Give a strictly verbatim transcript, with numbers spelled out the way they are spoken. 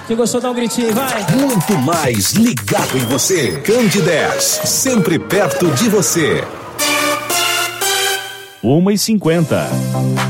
Quem gostou dá um gritinho, vai. Muito mais ligado em você. Candidez, sempre perto de você. uma e cinquenta.